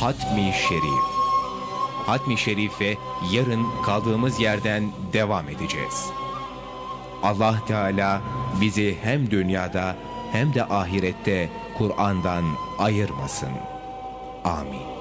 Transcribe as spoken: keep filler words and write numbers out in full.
Hatmi Şerif. Hatmi Şerif'e yarın kaldığımız yerden devam edeceğiz. Allah Teala bizi hem dünyada hem de ahirette Kur'an'dan ayırmasın. Amin.